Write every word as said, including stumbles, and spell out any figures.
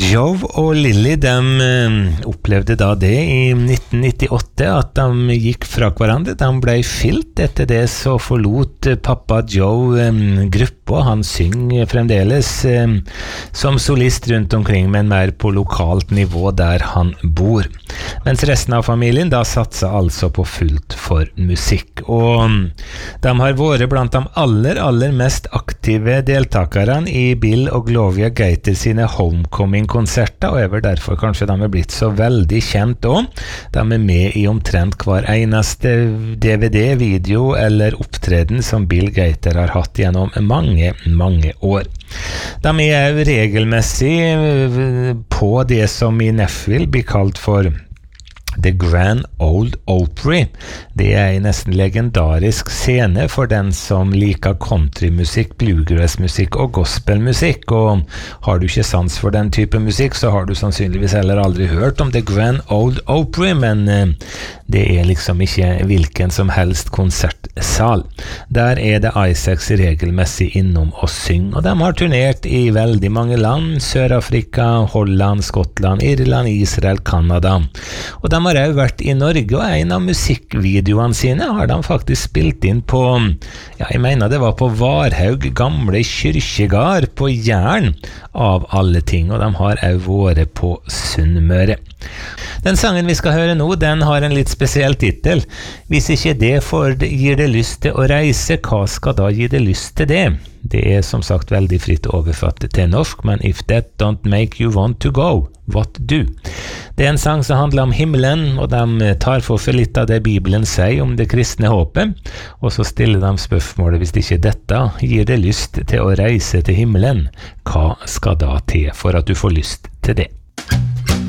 Joe og Lily, de opplevde da det i nitten nittiåtte at de gikk fra hverandre. De ble skilt. Etter det så forlot pappa Joe gruppa. Han synger fremdeles som solist rundt omkring, men mer på lokalt nivå der han bor. Mens resten av familien da satser altså på fullt for musikk. Og de har vært blant de aller, aller mest aktive deltakerne i Bill og Gloria Gaither sine Homecoming-konserter, og er vel derfor kanskje de er blitt så veldig kjent også. De er med i omtrent hver eneste D V D, video eller opptreden som Bill Gaither har hatt gjennom mange, mange år. De er regelmessig på det som i Nashville blir kalt for The Grand Ole Opry. Det er en nesten legendarisk scene for den som liker countrymusikk, bluegrassmusikk og gospelmusikk, og har du ikke sans for den type musikk, så har du sannsynligvis heller aldri hørt om The Grand Ole Opry, men eh, det er liksom ikke hvilken som helst konsertsal. Der er det Isaacs regelmessig innom og syng, og de har turnert i veldig mange land, Sør-Afrika, Holland, Skottland, Irland, Israel, Kanada, og de har også vært i Norge, og en av musikkvideoene sine har de faktisk spilt inn på, ja, jeg mener det var på Varhaug gamle kyrkjegard på Jæren av alle ting, og de har også vært på Sunnmøre. Den sangen vi skal høre nå, den har en litt spesiell titel. Hvis ikke det får, gir det lyst til å reise, hva skal da gi det lyst til det? Det er som sagt veldig fritt overfattet til norsk, men if that don't make you want to go, what do? Det er en sang som handler om himmelen, og de tar for for litt av det Bibelen sier om det kristne håpet, og så stiller de spørsmålet, hvis ikke dette gir det lyst til å reise til himmelen, hva skal da til for at du får lyst til det?